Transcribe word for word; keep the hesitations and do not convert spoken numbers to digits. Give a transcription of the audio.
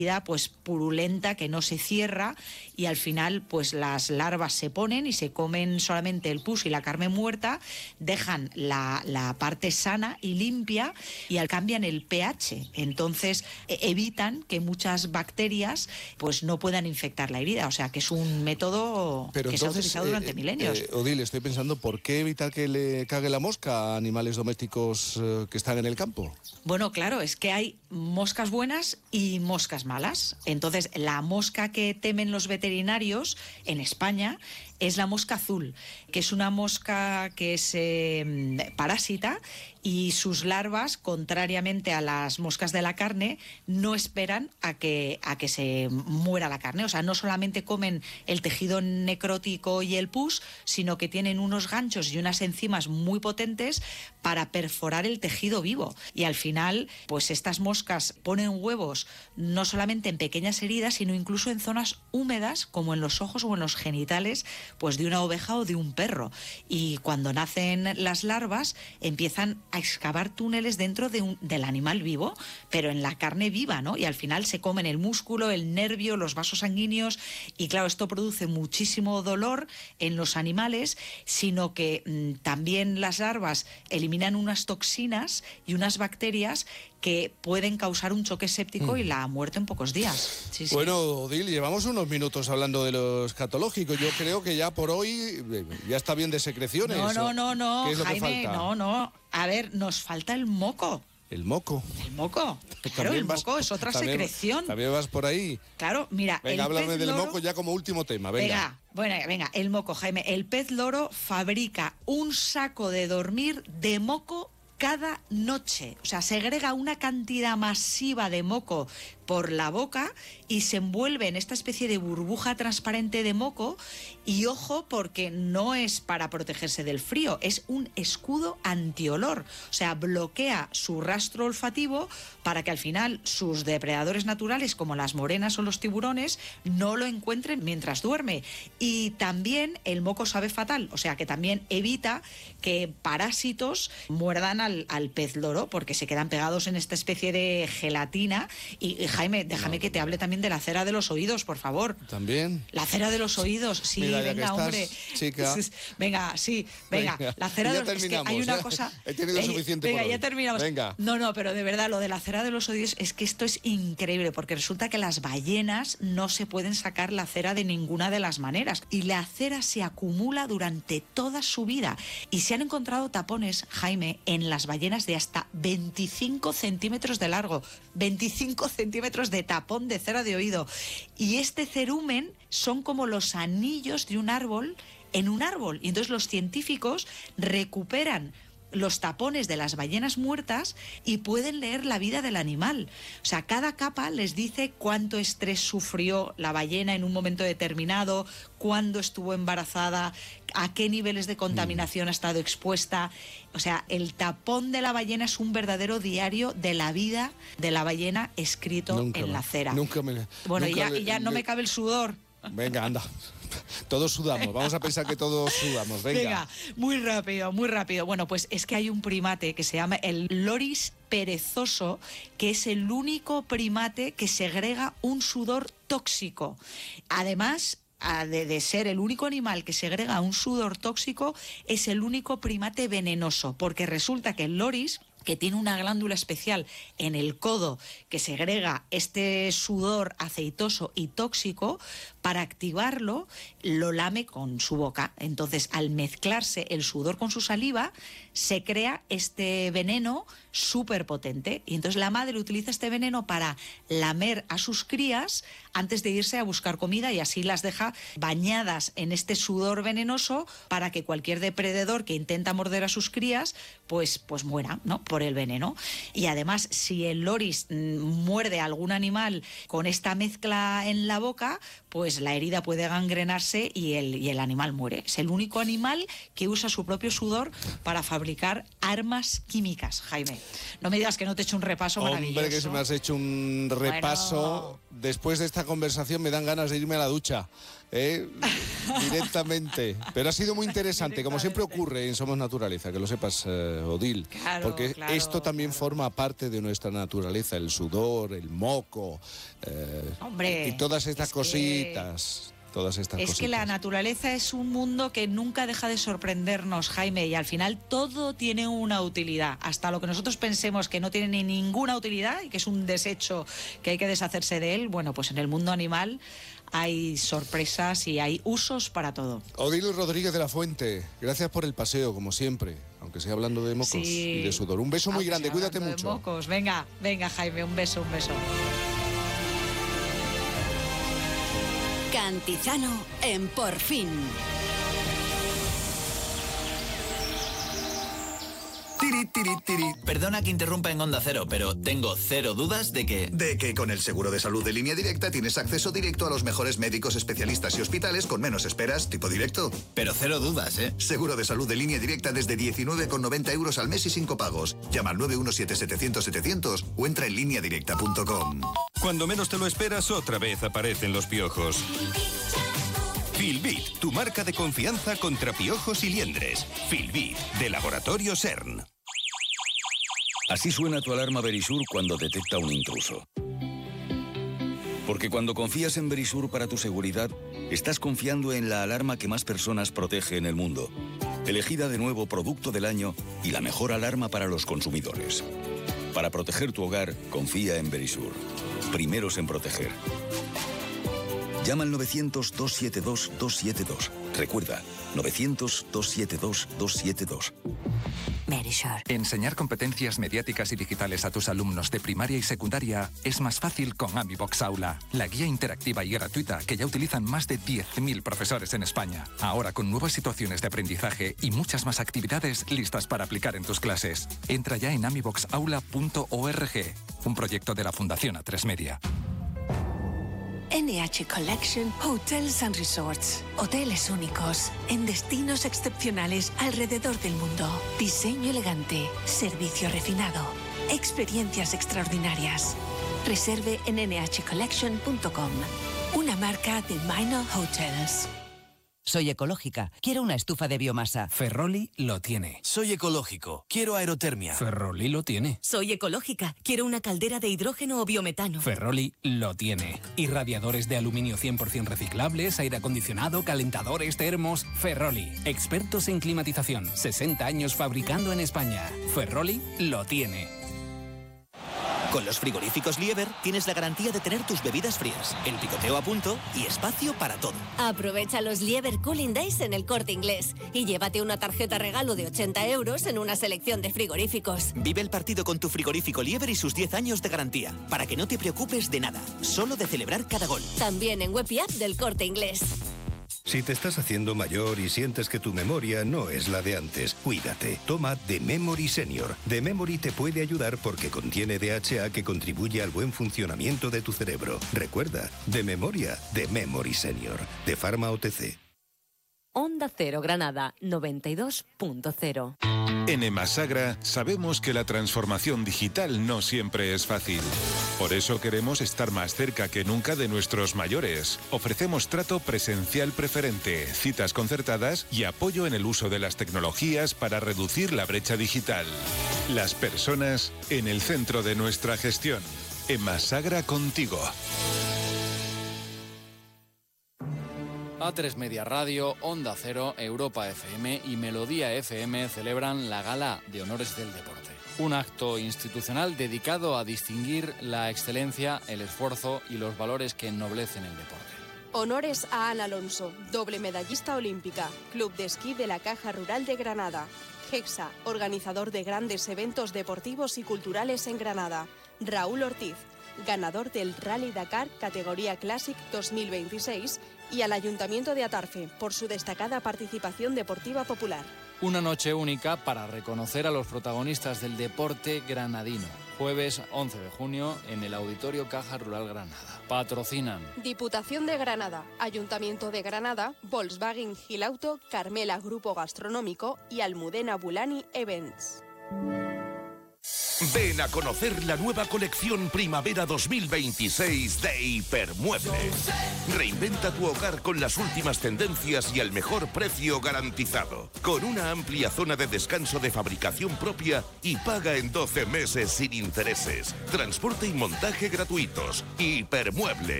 pues purulenta que no se cierra y al final pues las larvas se ponen y se comen solamente el pus y la carne muerta, dejan la, la parte sana y limpia y al cambian el pH, entonces evitan que muchas bacterias pues no puedan infectar la herida, o sea que es un método Pero que entonces, se ha utilizado durante eh, milenios. Eh, Odile, estoy pensando, ¿por qué evitar que le cague la mosca a animales domésticos eh, que están en el campo? Bueno, claro, es que hay moscas buenas y moscas malas. Entonces, la mosca que temen los veterinarios en España es la mosca azul, que es una mosca que es eh, parásita y sus larvas, contrariamente a las moscas de la carne, no esperan a que, a que se muera la carne. O sea, no solamente comen el tejido necrótico y el pus, sino que tienen unos ganchos y unas enzimas muy potentes para perforar el tejido vivo. Y al final, pues estas moscas ponen huevos no solamente en pequeñas heridas, sino incluso en zonas húmedas, como en los ojos o en los genitales, pues de una oveja o de un perro. Y cuando nacen las larvas, empiezan a excavar túneles dentro de un, del animal vivo, pero en la carne viva, ¿no? Y al final se comen el músculo, el nervio, los vasos sanguíneos, y claro, esto produce muchísimo dolor en los animales, sino que mmm, también las larvas eliminan unas toxinas y unas bacterias que pueden causar un choque séptico mm. y la muerte en pocos días. Sí, sí. Bueno, Odile, llevamos unos minutos hablando de lo escatológico. Yo creo que ya por hoy ya está bien de secreciones. No, no, no, no, ¿Qué es lo Jaime, que falta? no, no. A ver, nos falta el moco. ¿El moco? El moco. Claro, el moco vas, es otra también, secreción. También vas por ahí. Claro, mira. Venga, el háblame pez del loro... moco ya como último tema. Venga. Venga, bueno, venga, el moco, Jaime. El pez loro fabrica un saco de dormir de moco cada noche. O sea, segrega una cantidad masiva de moco por la boca y se envuelve en esta especie de burbuja transparente de moco. Y ojo, porque no es para protegerse del frío, es un escudo antiolor. O sea, bloquea su rastro olfativo para que al final sus depredadores naturales, como las morenas o los tiburones, no lo encuentren mientras duerme. Y también el moco sabe fatal, o sea que también evita que parásitos muerdan al, al pez loro, porque se quedan pegados en esta especie de gelatina. Y, y Jaime, déjame no, que te hable también de la cera de los oídos, por favor. ¿También? La cera de los oídos, sí, Mira, venga, estás, hombre. Chica. Venga, sí, venga. venga. La cera ya de los oídos. Es que hay una ya. cosa. He tenido eh, suficiente Venga, por ya hoy. terminamos. Venga. No, no, pero de verdad, lo de la cera de los oídos es que esto es increíble, porque resulta que las ballenas no se pueden sacar la cera de ninguna de las maneras. Y la cera se acumula durante toda su vida. Y se han encontrado tapones, Jaime, en las ballenas de hasta veinticinco centímetros de largo. veinticinco centímetros de tapón de cera de oído. Y este cerumen son como los anillos de un árbol en un árbol. Y entonces los científicos recuperan los tapones de las ballenas muertas y pueden leer la vida del animal. O sea, cada capa les dice cuánto estrés sufrió la ballena en un momento determinado, cuándo estuvo embarazada, a qué niveles de contaminación ha estado expuesta. O sea, el tapón de la ballena es un verdadero diario de la vida de la ballena escrito nunca en me, la cera. Nunca me, bueno, nunca y ya, le, y ya no le... me cabe el sudor. Venga, anda. Todos sudamos, vamos a pensar que todos sudamos, venga. Venga, muy rápido, muy rápido. Bueno, pues es que hay un primate que se llama el loris perezoso, que es el único primate que segrega un sudor tóxico. Además, De, de ser el único animal que segrega un sudor tóxico, es el único primate venenoso, porque resulta que el loris, que tiene una glándula especial en el codo que segrega este sudor aceitoso y tóxico, para activarlo lo lame con su boca. Entonces, al mezclarse el sudor con su saliva, se crea este veneno súper potente. Y entonces la madre utiliza este veneno para lamer a sus crías antes de irse a buscar comida, y así las deja bañadas en este sudor venenoso para que cualquier depredador que intenta morder a sus crías, pues, pues muera, ¿no?, por el veneno. Y además, si el loris mmm, muerde a algún animal con esta mezcla en la boca, pues la herida puede gangrenarse y el, y el animal muere. Es el único animal que usa su propio sudor para fabricar armas químicas, Jaime. No me digas que no te he hecho un repaso Hombre, maravilloso. Hombre, que se me has hecho un repaso... Bueno. después de esta conversación me dan ganas de irme a la ducha, ¿eh? Directamente. Pero ha sido muy interesante, como siempre ocurre en Somos Naturaleza, que lo sepas, eh, Odil, Claro, porque claro, esto también claro. forma parte de nuestra naturaleza, el sudor, el moco, eh, Hombre, y todas estas es que- cositas. Todas estas Es cositas. que la naturaleza es un mundo que nunca deja de sorprendernos, Jaime, y al final todo tiene una utilidad. Hasta lo que nosotros pensemos que no tiene ni ninguna utilidad y que es un desecho que hay que deshacerse de él, bueno, pues en el mundo animal hay sorpresas y hay usos para todo. Odil Rodríguez de la Fuente, gracias por el paseo, como siempre, aunque sea hablando de mocos Sí. y de sudor. Un beso muy Aunque grande, sea cuídate hablando de mucho. mocos. Venga, venga, Jaime, un beso, un beso. Cantizano en Por Fin. Tiri, tiri, tiri. Perdona que interrumpa en Onda Cero, pero tengo cero dudas de que... De que con el seguro de salud de Línea Directa tienes acceso directo a los mejores médicos, especialistas y hospitales con menos esperas, tipo directo. Pero cero dudas, ¿eh? Seguro de salud de Línea Directa desde diecinueve con noventa euros al mes y sin copagos. Llama al nueve uno siete setecientos setecientos o entra en línea directa punto com. Cuando menos te lo esperas, otra vez aparecen los piojos. Filbit, tu marca de confianza contra piojos y liendres. Filbit, de Laboratorio CERN. Así suena tu alarma Verisur cuando detecta un intruso. Porque cuando confías en Verisur para tu seguridad, estás confiando en la alarma que más personas protege en el mundo. Elegida de nuevo Producto del Año y la mejor alarma para los consumidores. Para proteger tu hogar, confía en Verisur. Primeros en proteger. Llama al novecientos, dos siete dos, dos siete dos. Recuerda, novecientos, dos siete dos, dos siete dos. Verisure. Enseñar competencias mediáticas y digitales a tus alumnos de primaria y secundaria es más fácil con AmiBox Aula, la guía interactiva y gratuita que ya utilizan más de diez mil profesores en España. Ahora con nuevas situaciones de aprendizaje y muchas más actividades listas para aplicar en tus clases. Entra ya en amibox aula punto org, un proyecto de la Fundación A tres Media. N H Collection Hotels and Resorts. Hoteles únicos, en destinos excepcionales alrededor del mundo. Diseño elegante, servicio refinado, experiencias extraordinarias. Reserve en ene hache collection punto com, una marca de Minor Hotels. Soy ecológica. Quiero una estufa de biomasa. Ferroli lo tiene. Soy ecológico. Quiero aerotermia. Ferroli lo tiene. Soy ecológica. Quiero una caldera de hidrógeno o biometano. Ferroli lo tiene. Irradiadores de aluminio cien por ciento reciclables, aire acondicionado, calentadores, termos. Ferroli. Expertos en climatización. sesenta años fabricando en España. Ferroli lo tiene. Con los frigoríficos Lieber tienes la garantía de tener tus bebidas frías, el picoteo a punto y espacio para todo. Aprovecha los Lieber Cooling Days en El Corte Inglés y llévate una tarjeta regalo de ochenta euros en una selección de frigoríficos. Vive el partido con tu frigorífico Lieber y sus diez años de garantía, para que no te preocupes de nada, solo de celebrar cada gol. También en web y app del Corte Inglés. Si te estás haciendo mayor y sientes que tu memoria no es la de antes, cuídate. Toma The Memory Senior. The Memory te puede ayudar porque contiene D H A que contribuye al buen funcionamiento de tu cerebro. Recuerda, de memoria, The Memory Senior. De Pharma O T C. Onda Cero Granada, noventa y dos punto cero. En Emasagra sabemos que la transformación digital no siempre es fácil. Por eso queremos estar más cerca que nunca de nuestros mayores. Ofrecemos trato presencial preferente, citas concertadas y apoyo en el uso de las tecnologías para reducir la brecha digital. Las personas en el centro de nuestra gestión. Emasagra contigo. A tres Media Radio, Onda Cero, Europa F M y Melodía F M celebran la Gala de Honores del Deporte. Un acto institucional dedicado a distinguir la excelencia, el esfuerzo y los valores que ennoblecen el deporte. Honores a Ana Alonso, doble medallista olímpica, Club de Esquí de la Caja Rural de Granada. Hexa, organizador de grandes eventos deportivos y culturales en Granada. Raúl Ortiz, ganador del Rally Dakar categoría Classic dos mil veintiséis, y al Ayuntamiento de Atarfe por su destacada participación deportiva popular. Una noche única para reconocer a los protagonistas del deporte granadino. Jueves once de junio en el Auditorio Caja Rural Granada. Patrocinan Diputación de Granada, Ayuntamiento de Granada, Volkswagen Gilauto, Carmela Grupo Gastronómico y Almudena Bulani Events. Ven a conocer la nueva colección Primavera dos mil veintiséis de Hipermueble. Reinventa tu hogar con las últimas tendencias y el mejor precio garantizado. Con una amplia zona de descanso de fabricación propia y paga en doce meses sin intereses. Transporte y montaje gratuitos. Hipermueble.